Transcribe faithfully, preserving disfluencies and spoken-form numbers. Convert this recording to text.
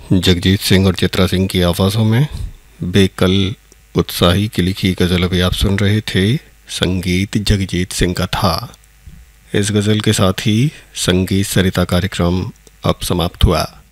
जगजीत सिंह और चित्रा सिंह की आवाज़ों में बेकल उत्साही की लिखी गज़ल अभी आप सुन रहे थे। संगीत जगजीत सिंह का था। इस गज़ल के साथ ही संगीत सरिता कार्यक्रम अब समाप्त हुआ।